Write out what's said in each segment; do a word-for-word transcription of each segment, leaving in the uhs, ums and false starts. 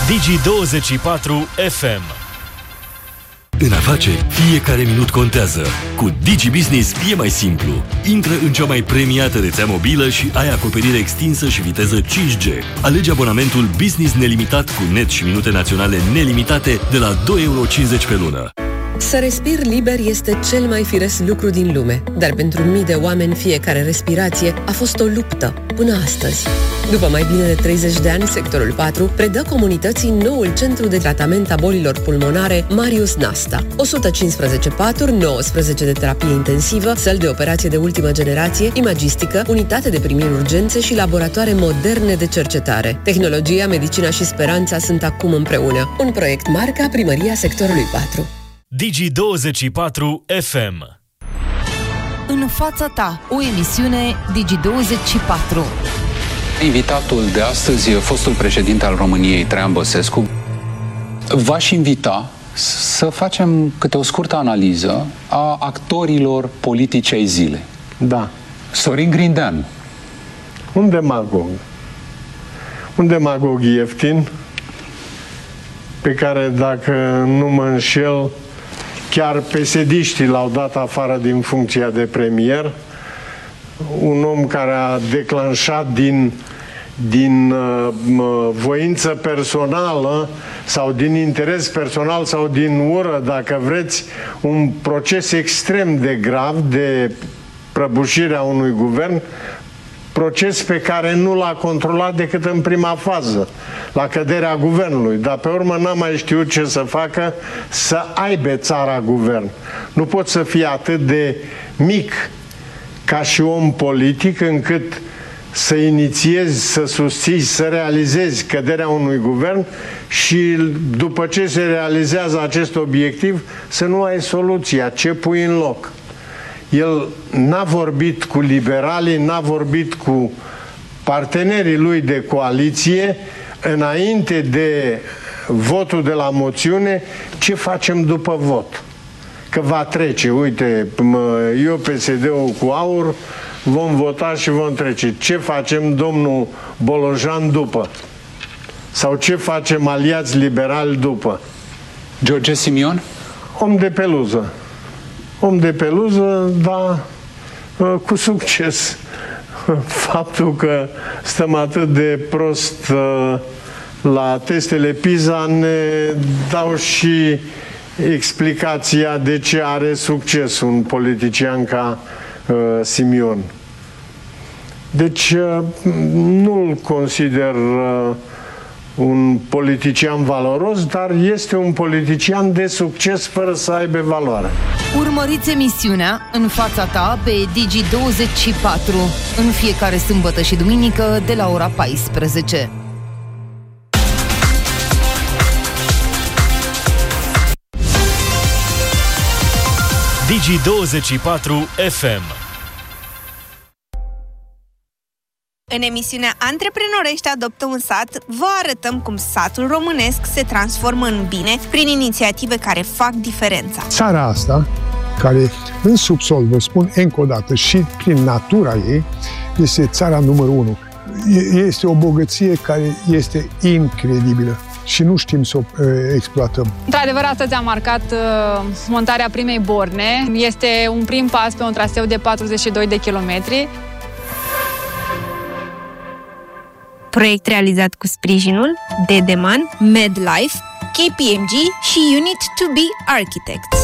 Digi douăzeci și patru F M. În afaceri, fiecare minut contează. Cu Digi Business e mai simplu. Intră în cea mai premiată rețea mobilă și ai acoperire extinsă și viteză cinci G. Alege abonamentul Business nelimitat cu net și minute naționale nelimitate de la doi euro cincizeci pe lună. Să respiri liber este cel mai firesc lucru din lume, dar pentru mii de oameni fiecare respirație a fost o luptă până astăzi. După mai bine de treizeci de ani, sectorul patru predă comunității noul centru de tratament a bolilor pulmonare Marius Nasta. o sută cincisprezece paturi, nouăsprezece de terapie intensivă, săli de operație de ultimă generație, imagistică, unitate de primiri urgențe și laboratoare moderne de cercetare. Tehnologia, medicina și speranța sunt acum împreună. Un proiect marca Primăria Sectorului patru. Digi douăzeci și patru F M. În fața ta, o emisiune Digi douăzeci și patru. Invitatul de astăzi, fostul președinte al României, Traian Băsescu. V-aș invita să facem câte o scurtă analiză a actorilor politici ai zilei. Da. Sorin Grindeanu. Un demagog. Un demagog ieftin, pe care, dacă nu mă înșel, chiar pesediștii l-au dat afară din funcția de premier. Un om care a declanșat din, din uh, voință personală sau din interes personal sau din ură, dacă vreți, un proces extrem de grav de prăbușire a unui guvern, proces pe care nu l-a controlat decât în prima fază, la căderea guvernului. Dar pe urmă n-a mai știut ce să facă să aibă țara guvern. Nu poți să fii atât de mic ca și om politic încât să inițiezi, să susții, să realizezi căderea unui guvern și după ce se realizează acest obiectiv să nu ai soluția, ce pui în loc. El n-a vorbit cu liberalii, n-a vorbit cu partenerii lui de coaliție înainte de votul de la moțiune, ce facem după vot. Că va trece, uite, eu P S D-ul cu aur, vom vota și vom trece. Ce facem, domnul Bolojan, după? Sau ce facem aliați liberali după? George Simion? Om de peluză. Om de peluză, dar cu succes. Faptul că stăm atât de prost la testele PISA ne dau și explicația de ce are succes un politician ca uh, Simion. Deci uh, nu-l consider uh, un politician valoros, dar este un politician de succes fără să aibă valoare. Urmăriți emisiunea În fața ta pe Digi douăzeci și patru în fiecare sâmbătă și duminică de la ora paisprezece. Digi douăzeci și patru F M. În emisiunea Antreprenorești adoptă un sat, vă arătăm cum satul românesc se transformă în bine prin inițiative care fac diferența. Țara asta, care în subsol, vă spun încă o dată, și prin natura ei, este țara numărul unu. Este o bogăție care este incredibilă și nu știm să o uh, exploatăm. Într-adevăr, astăzi a marcat uh, montarea primei borne. Este un prim pas pe un traseu de patruzeci și doi de kilometri. Proiect realizat cu sprijinul Dedeman, MedLife, K P M G și Unit to Be Architects.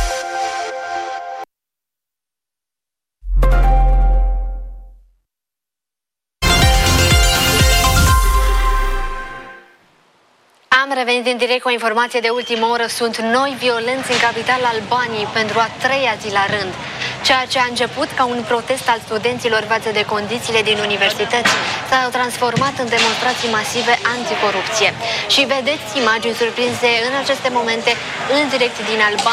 Am revenit în direct cu o informație de ultimă oră. Sunt noi violenți în capitala Albaniei pentru a treia zi la rând. Ceea ce a început ca un protest al studenților față de condițiile din universități s-a transformat în demonstrații masive anticorupție. Și vedeți imagini surprinse în aceste momente în direct din Albania.